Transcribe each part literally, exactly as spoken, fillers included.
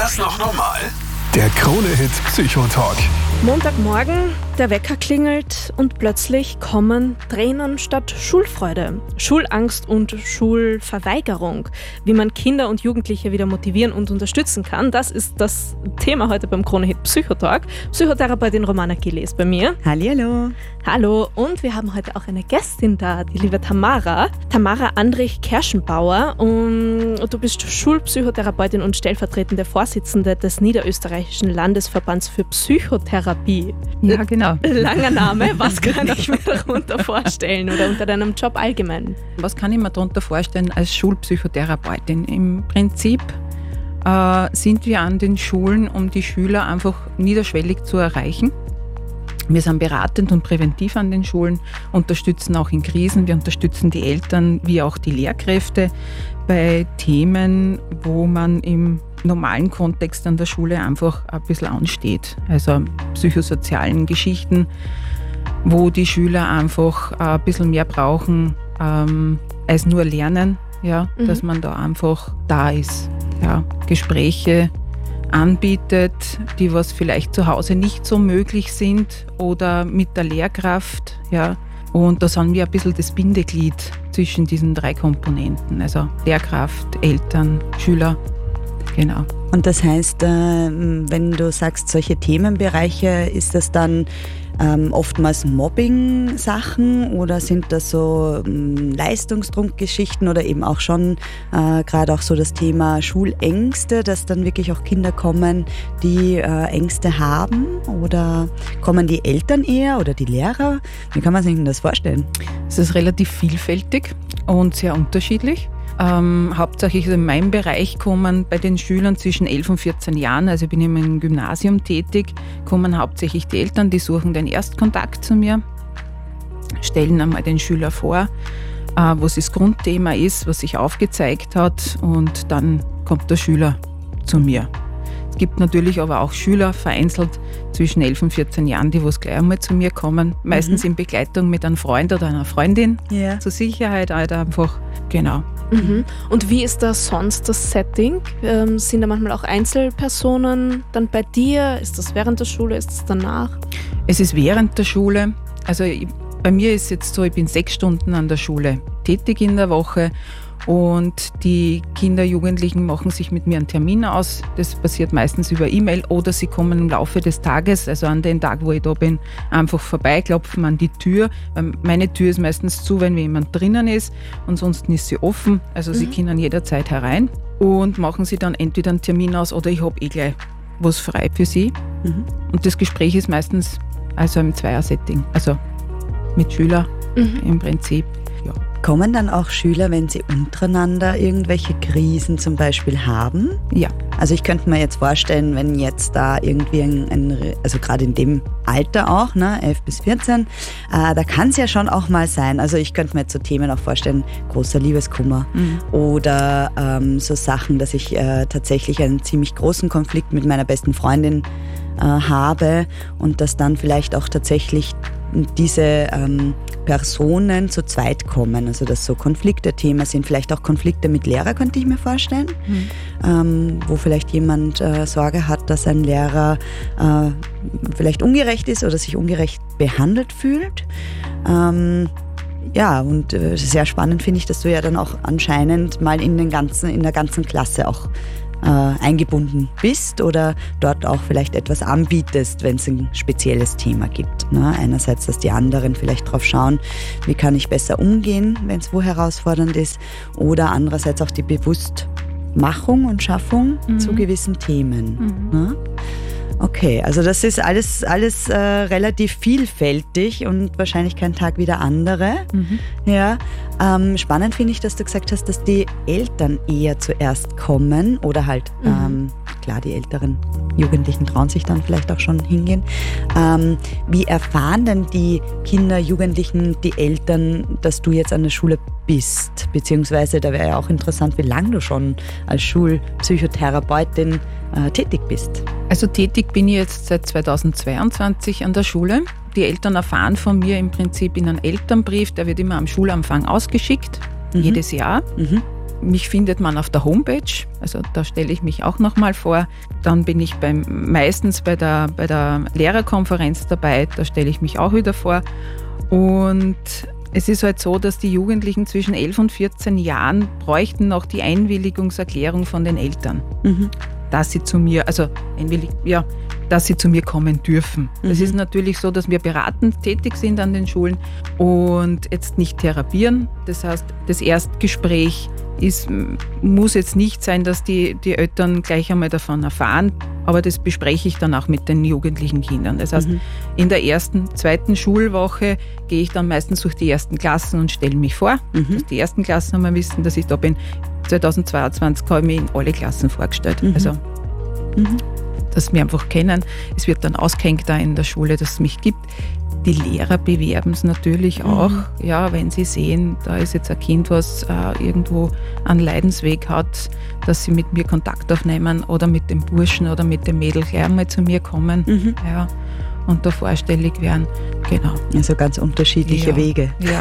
das noch normal? Der Krone-Hit Psychotalk. Montagmorgen, der Wecker klingelt und plötzlich kommen Tränen statt Schulfreude. Schulangst und Schulverweigerung. Wie man Kinder und Jugendliche wieder motivieren und unterstützen kann, das ist das Thema heute beim Krone-Hit Psychotalk. Psychotherapeutin Romana Gilli ist bei mir. Hallihallo. Hallo, und wir haben heute auch eine Gästin da, die liebe Tamara. Tamara Andrich-Kerschenbauer. Und du bist Schulpsychotherapeutin und stellvertretende Vorsitzende des Niederösterreichischen Landesverbands für Psychotherapie. Ja, genau. Langer Name, was kann ich mir darunter vorstellen oder unter deinem Job allgemein? Was kann ich mir darunter vorstellen als Schulpsychotherapeutin? Im Prinzip äh, sind wir an den Schulen, um die Schüler einfach niederschwellig zu erreichen. Wir sind beratend und präventiv an den Schulen, unterstützen auch in Krisen, wir unterstützen die Eltern wie auch die Lehrkräfte bei Themen, wo man im normalen Kontext an der Schule einfach ein bisschen ansteht. Also psychosozialen Geschichten, wo die Schüler einfach ein bisschen mehr brauchen ähm, als nur Lernen, ja, mhm. dass man da einfach da ist. Ja, Gespräche anbietet, die was vielleicht zu Hause nicht so möglich sind oder mit der Lehrkraft, ja. Und da sind wir ein bisschen das Bindeglied zwischen diesen drei Komponenten, also Lehrkraft, Eltern, Schüler, genau. Und das heißt, wenn du sagst, solche Themenbereiche, ist das dann ähm, oftmals Mobbing-Sachen oder sind das so ähm, Leistungsdruckgeschichten oder eben auch schon äh, gerade auch so das Thema Schulängste, dass dann wirklich auch Kinder kommen, die äh, Ängste haben, oder kommen die Eltern eher oder die Lehrer? Wie kann man sich denn das vorstellen? Es ist relativ vielfältig und sehr unterschiedlich. Ähm, hauptsächlich in meinem Bereich kommen bei den Schülern zwischen elf und vierzehn Jahren, also ich bin im Gymnasium tätig, kommen hauptsächlich die Eltern, die suchen den Erstkontakt zu mir, stellen einmal den Schüler vor, äh, was das Grundthema ist, was sich aufgezeigt hat, und dann kommt der Schüler zu mir. Es gibt natürlich aber auch Schüler vereinzelt zwischen elf und vierzehn Jahren, die was gleich einmal zu mir kommen, meistens mhm. in Begleitung mit einem Freund oder einer Freundin, ja. Zur Sicherheit halt einfach, genau. Mhm. Und wie ist da sonst das Setting? Ähm, sind da manchmal auch Einzelpersonen dann bei dir? Ist das während der Schule? Ist das danach? Es ist während der Schule. Also ich, bei mir ist es jetzt so, ich bin sechs Stunden an der Schule tätig in der Woche, und die Kinder, Jugendlichen machen sich mit mir einen Termin aus. Das passiert meistens über E-Mail oder sie kommen im Laufe des Tages, also an den Tag, wo ich da bin, einfach vorbei, klopfen an die Tür. Meine Tür ist meistens zu, wenn jemand drinnen ist, ansonsten ist sie offen, also mhm. sie können jederzeit herein und machen sie dann entweder einen Termin aus oder ich habe eh gleich was frei für sie. Mhm. Und das Gespräch ist meistens also im Zweier-Setting, also mit Schülern mhm. im Prinzip. Ja. Kommen dann auch Schüler, wenn sie untereinander irgendwelche Krisen zum Beispiel haben? Ja. Also ich könnte mir jetzt vorstellen, wenn jetzt da irgendwie ein, ein also gerade in dem Alter auch, ne, elf bis vierzehn, äh, da kann es ja schon auch mal sein, also ich könnte mir jetzt so Themen auch vorstellen, großer Liebeskummer mhm. oder ähm, so Sachen, dass ich äh, tatsächlich einen ziemlich großen Konflikt mit meiner besten Freundin äh, habe und dass dann vielleicht auch tatsächlich diese ähm, Personen zu zweit kommen, also dass so Konflikte Thema sind, vielleicht auch Konflikte mit Lehrer, könnte ich mir vorstellen, mhm. ähm, wo vielleicht jemand äh, Sorge hat, dass ein Lehrer äh, vielleicht ungerecht ist oder sich ungerecht behandelt fühlt. Ähm, ja, und äh, sehr spannend finde ich, dass du ja dann auch anscheinend mal in den ganzen, in der ganzen Klasse auch Äh, eingebunden bist oder dort auch vielleicht etwas anbietest, wenn es ein spezielles Thema gibt. Ne? Einerseits, dass die anderen vielleicht drauf schauen, wie kann ich besser umgehen, wenn es wo herausfordernd ist, oder andererseits auch die Bewusstmachung und Schaffung mhm. zu gewissen Themen. Mhm. Ne? Okay, also das ist alles, alles äh, relativ vielfältig und wahrscheinlich kein Tag wie der andere. Mhm. Ja, ähm, spannend finde ich, dass du gesagt hast, dass die Eltern eher zuerst kommen oder halt, mhm. ähm, klar, die älteren Jugendlichen trauen sich dann vielleicht auch schon hingehen. Ähm, wie erfahren denn die Kinder, Jugendlichen, die Eltern, dass du jetzt an der Schule bist? Beziehungsweise, da wäre ja auch interessant, wie lange du schon als Schulpsychotherapeutin äh, tätig bist. Also tätig bin ich jetzt seit zweitausendzweiundzwanzig an der Schule. Die Eltern erfahren von mir im Prinzip in einem Elternbrief, der wird immer am Schulanfang ausgeschickt, mhm. jedes Jahr. Mhm. mich findet man auf der Homepage, also da stelle ich mich auch nochmal vor. Dann bin ich beim, meistens bei der, bei der Lehrerkonferenz dabei, da stelle ich mich auch wieder vor. Und es ist halt so, dass die Jugendlichen zwischen elf und vierzehn Jahren bräuchten noch die Einwilligungserklärung von den Eltern, mhm. dass sie zu mir, also einwillig, ja, dass sie zu mir kommen dürfen. Es mhm. ist natürlich so, dass wir beratend tätig sind an den Schulen und jetzt nicht therapieren. Das heißt, das Erstgespräch ist, muss jetzt nicht sein, dass die, die Eltern gleich einmal davon erfahren, aber das bespreche ich dann auch mit den jugendlichen Kindern. Das heißt, mhm. in der ersten, zweiten Schulwoche gehe ich dann meistens durch die ersten Klassen und stelle mich vor. Mhm. Dass die ersten Klassen einmal wissen, dass ich da bin. zweitausendzweiundzwanzig habe ich mich in alle Klassen vorgestellt. Mhm. Also, mhm. dass wir einfach kennen. Es wird dann ausgehängt da in der Schule, dass es mich gibt. Die Lehrer bewerben es natürlich auch, mhm. ja, wenn sie sehen, da ist jetzt ein Kind, was äh, irgendwo einen Leidensweg hat, dass sie mit mir Kontakt aufnehmen oder mit dem Burschen oder mit dem Mädel gleich einmal zu mir kommen, mhm. ja, und da vorstellig werden. Genau. Also ganz unterschiedliche ja. Wege. Ja.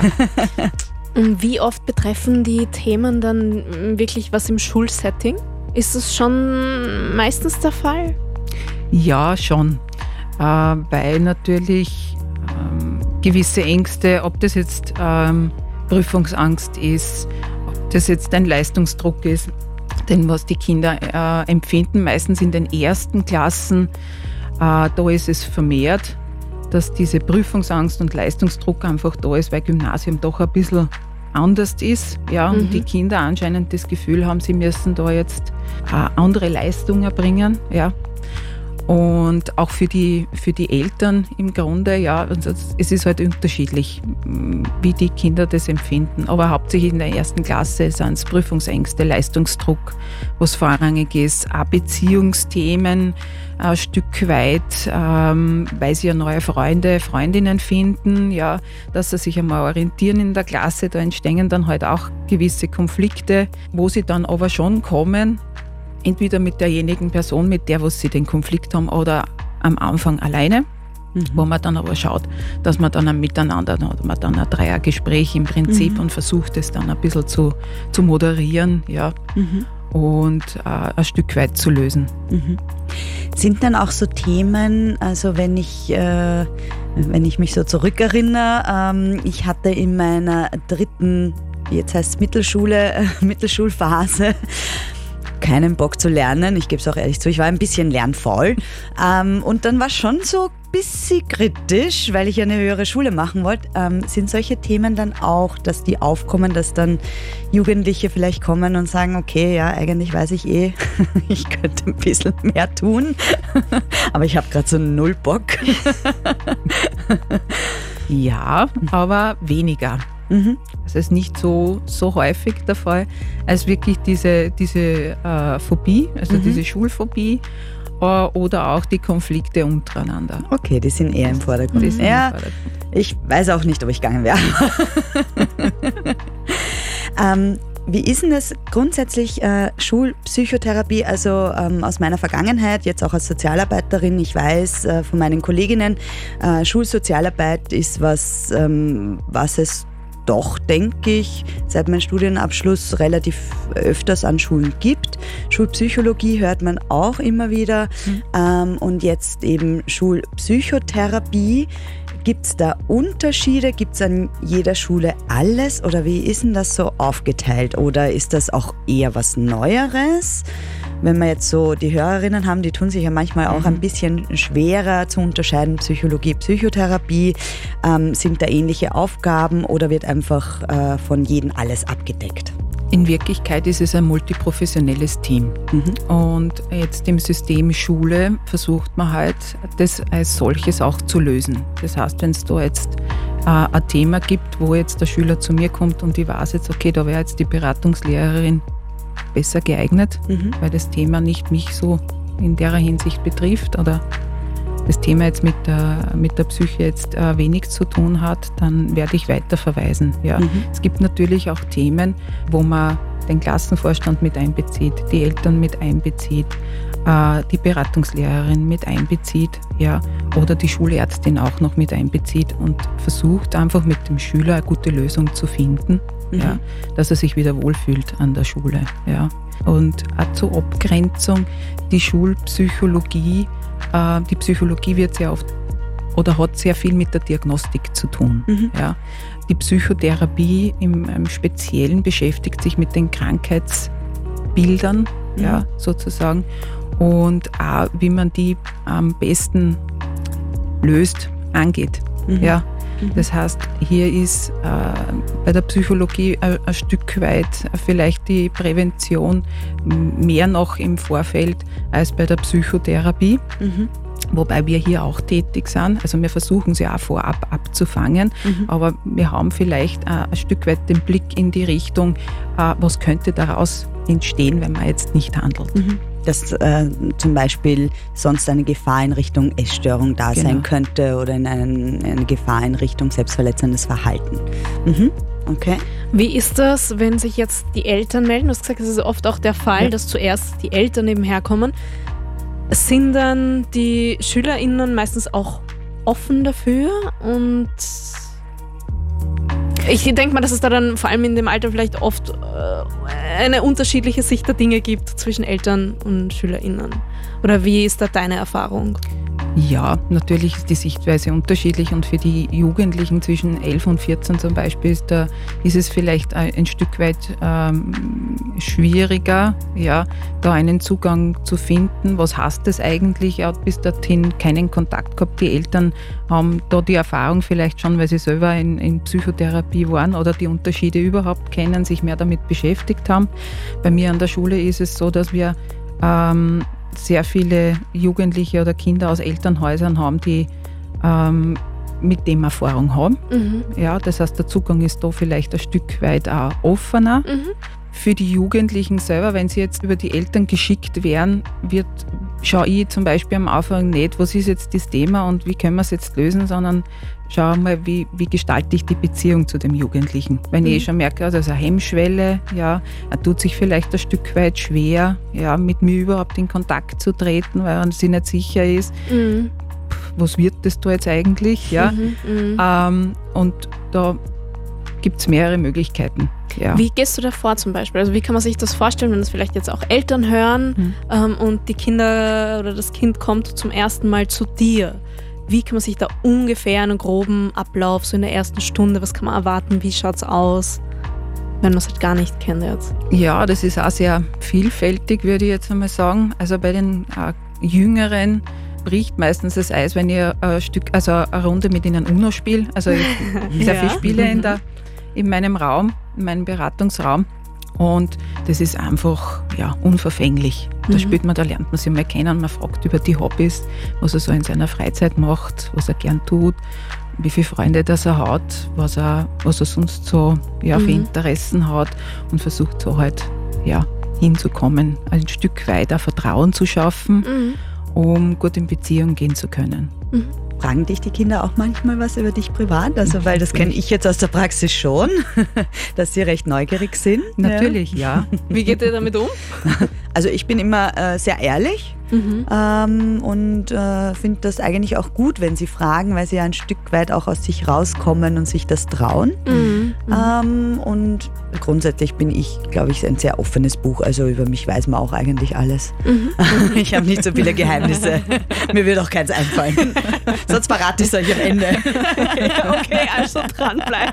Wie oft betreffen die Themen dann wirklich was im Schulsetting? Ist das schon meistens der Fall? Ja, schon. Äh, weil natürlich ähm, gewisse Ängste, ob das jetzt ähm, Prüfungsangst ist, ob das jetzt ein Leistungsdruck ist, denn was die Kinder äh, empfinden, meistens in den ersten Klassen, äh, da ist es vermehrt, dass diese Prüfungsangst und Leistungsdruck einfach da ist, weil Gymnasium doch ein bisschen anders ist, ja, mhm. und die Kinder anscheinend das Gefühl haben, sie müssen da jetzt äh, andere Leistungen erbringen, ja. Und auch für die, für die Eltern im Grunde, ja, also es ist halt unterschiedlich, wie die Kinder das empfinden. Aber hauptsächlich in der ersten Klasse sind es Prüfungsängste, Leistungsdruck, was vorrangig ist, auch Beziehungsthemen ein Stück weit, ähm, weil sie ja neue Freunde, Freundinnen finden, ja, dass sie sich einmal orientieren in der Klasse. Da entstehen dann halt auch gewisse Konflikte, wo sie dann aber schon kommen, entweder mit derjenigen Person, mit der was sie den Konflikt haben, oder am Anfang alleine, mhm. wo man dann aber schaut, dass man dann ein Miteinander, oder man dann ein Dreiergespräch im Prinzip mhm. und versucht es dann ein bisschen zu, zu moderieren, ja, mhm. und äh, ein Stück weit zu lösen. Mhm. Sind dann auch so Themen, also wenn ich, äh, wenn ich mich so zurückerinnere, ähm, ich hatte in meiner dritten, jetzt heißt es Mittelschule, äh, Mittelschulphase, keinen Bock zu lernen, ich gebe es auch ehrlich zu, ich war ein bisschen lernfaul, ähm, und dann war schon so ein bisschen kritisch, weil ich ja eine höhere Schule machen wollte. Ähm, sind solche Themen dann auch, dass die aufkommen, dass dann Jugendliche vielleicht kommen und sagen, okay, ja, eigentlich weiß ich eh, ich könnte ein bisschen mehr tun, aber ich habe gerade so null Bock. Ja, aber weniger. Mhm. Das ist nicht so, so häufig der Fall, als wirklich diese, diese äh, Phobie, also mhm. diese Schulphobie, äh, oder auch die Konflikte untereinander. Okay, die sind eher im Vordergrund. Die sind ja, im Vordergrund. Ich weiß auch nicht, ob ich gegangen wäre. ähm, Wie ist denn das grundsätzlich, äh, Schulpsychotherapie, also ähm, aus meiner Vergangenheit, jetzt auch als Sozialarbeiterin, ich weiß äh, von meinen Kolleginnen, äh, Schulsozialarbeit ist was, ähm, was es doch, denke ich, seit meinem Studienabschluss relativ öfters an Schulen gibt. Schulpsychologie hört man auch immer wieder, mhm. ähm, und jetzt eben Schulpsychotherapie. Gibt es da Unterschiede? Gibt es an jeder Schule alles? Oder wie ist denn das so aufgeteilt? Oder ist das auch eher was Neueres? Wenn wir jetzt so die Hörerinnen haben, die tun sich ja manchmal auch ein bisschen schwerer zu unterscheiden, Psychologie, Psychotherapie. Ähm, sind da ähnliche Aufgaben oder wird einfach äh, von jedem alles abgedeckt? In Wirklichkeit ist es ein multiprofessionelles Team. Mhm. Und jetzt im System Schule versucht man halt, das als solches auch zu lösen. Das heißt, wenn es da jetzt äh, ein Thema gibt, wo jetzt der Schüler zu mir kommt und ich weiß jetzt, okay, da wäre jetzt die Beratungslehrerin besser geeignet, mhm. weil das Thema nicht mich so in der Hinsicht betrifft oder das Thema jetzt mit der, mit der Psyche jetzt äh, wenig zu tun hat, dann werde ich weiterverweisen. Ja. Mhm. Es gibt natürlich auch Themen, wo man den Klassenvorstand mit einbezieht, die Eltern mit einbezieht, äh, die Beratungslehrerin mit einbezieht, ja, oder die Schulärztin auch noch mit einbezieht und versucht einfach mit dem Schüler eine gute Lösung zu finden, mhm. ja, dass er sich wieder wohlfühlt an der Schule. Ja. Und auch zur Abgrenzung, die Schulpsychologie, äh, die Psychologie wird sehr oft oder hat sehr viel mit der Diagnostik zu tun. Mhm. Ja. Die Psychotherapie im, im Speziellen beschäftigt sich mit den Krankheitsbildern, mhm. ja, sozusagen, und auch, wie man die am besten löst, angeht. Mhm. Ja. Mhm. Das heißt, hier ist äh, bei der Psychologie ein, ein Stück weit vielleicht die Prävention mehr noch im Vorfeld als bei der Psychotherapie. Mhm. Wobei wir hier auch tätig sind. Also wir versuchen sie auch vorab abzufangen, mhm. aber wir haben vielleicht äh, ein Stück weit den Blick in die Richtung, äh, was könnte daraus entstehen, wenn man jetzt nicht handelt. Mhm. Dass äh, zum Beispiel sonst eine Gefahr in Richtung Essstörung da genau. sein könnte oder in einen, eine Gefahr in Richtung selbstverletzendes Verhalten. Mhm. Okay. Wie ist das, wenn sich jetzt die Eltern melden? Du hast gesagt, das ist oft auch der Fall, ja. dass zuerst die Eltern nebenher kommen. Sind dann die SchülerInnen meistens auch offen dafür? Und ich denke mal, dass es da dann vor allem in dem Alter vielleicht oft äh, eine unterschiedliche Sicht der Dinge gibt zwischen Eltern und SchülerInnen. Oder wie ist da deine Erfahrung? Ja, natürlich ist die Sichtweise unterschiedlich und für die Jugendlichen zwischen elf und vierzehn zum Beispiel ist, da, ist es vielleicht ein Stück weit ähm, schwieriger, ja, da einen Zugang zu finden. Was heißt das eigentlich? Er hat bis dorthin keinen Kontakt gehabt. Die Eltern haben da die Erfahrung vielleicht schon, weil sie selber in, in Psychotherapie waren oder die Unterschiede überhaupt kennen, sich mehr damit beschäftigt haben. Bei mir an der Schule ist es so, dass wir ähm, sehr viele Jugendliche oder Kinder aus Elternhäusern haben, die ähm, mit dem Erfahrung haben. Mhm. Ja, das heißt, der Zugang ist da vielleicht ein Stück weit auch offener. Mhm. Für die Jugendlichen selber, wenn sie jetzt über die Eltern geschickt werden, wird, schaue ich zum Beispiel am Anfang nicht, was ist jetzt das Thema und wie können wir es jetzt lösen, sondern schau mal, wie, wie gestalte ich die Beziehung zu dem Jugendlichen. Wenn mhm. ich schon merke, also eine Hemmschwelle, ja, er tut sich vielleicht ein Stück weit schwer, ja, mit mir überhaupt in Kontakt zu treten, weil er sich nicht sicher ist, mhm. was wird das da jetzt eigentlich? Ja? Mhm, ähm, und da gibt es mehrere Möglichkeiten. Ja. Wie gehst du da vor zum Beispiel? Also wie kann man sich das vorstellen, wenn das vielleicht jetzt auch Eltern hören mhm. ähm, und die Kinder oder das Kind kommt zum ersten Mal zu dir? Wie kann man sich da ungefähr einen groben Ablauf, so in der ersten Stunde, was kann man erwarten, wie schaut es aus, wenn man es halt gar nicht kennt jetzt? Ja, das ist auch sehr vielfältig, würde ich jetzt einmal sagen. Also bei den äh, Jüngeren bricht meistens das Eis, wenn ich ein Stück, also eine Runde mit ihnen Uno spiele. Also sehr ja. viele Spiele in, der, in meinem Raum, in meinem Beratungsraum. Und das ist einfach ja, unverfänglich. Da mhm. spielt man, da lernt man sich mal kennen, man fragt über die Hobbys, was er so in seiner Freizeit macht, was er gern tut, wie viele Freunde das er hat, was er, was er sonst so ja, für mhm. Interessen hat und versucht so halt ja, hinzukommen, ein Stück weit auch Vertrauen zu schaffen, mhm. um gut in Beziehung gehen zu können. Mhm. Fragen dich die Kinder auch manchmal was über dich privat? Also, weil das kenne ich jetzt aus der Praxis schon, dass sie recht neugierig sind. Natürlich, ja. ja. Wie geht ihr damit um? Also ich bin immer äh, sehr ehrlich mhm. ähm, und äh, finde das eigentlich auch gut, wenn sie fragen, weil sie ja ein Stück weit auch aus sich rauskommen und sich das trauen. Mhm. Ähm, und grundsätzlich bin ich, glaube ich, ein sehr offenes Buch. Also über mich weiß man auch eigentlich alles. Mhm. Ich habe nicht so viele Geheimnisse. Mir wird auch keins einfallen. Sonst verrate ich es euch am Ende. Okay, also dranbleiben.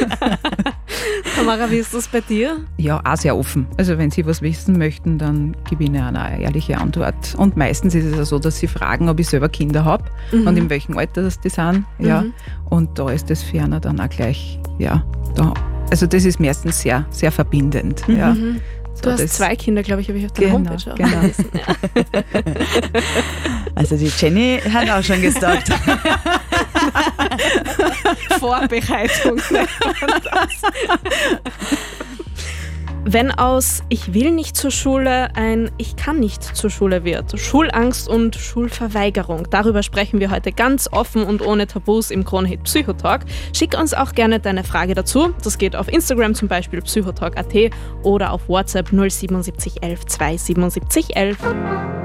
Tamara, wie ist das bei dir? Ja, auch sehr offen. Also wenn Sie was wissen möchten, dann gebe ich Ihnen eine ehrliche Antwort. Und meistens ist es auch so, dass Sie fragen, ob ich selber Kinder habe mhm. und in welchem Alter das die sind. Ja. Mhm. Und da ist das ferner dann auch gleich, ja, da. Also das ist meistens sehr, sehr verbindend. Mhm. Ja. So, du hast zwei Kinder, glaube ich, habe ich auf deiner genau, Homepage auch genau. gelesen. Ja. Also die Jenny hat auch schon gesagt. Vorbereitung. Wenn aus Ich will nicht zur Schule ein Ich kann nicht zur Schule wird, Schulangst und Schulverweigerung. Darüber sprechen wir heute ganz offen und ohne Tabus im Kronehit Psychotalk. Schick uns auch gerne deine Frage dazu. Das geht auf Instagram zum Beispiel psychotalk punkt at oder auf WhatsApp null sieben sieben eins eins zwei sieben sieben eins eins.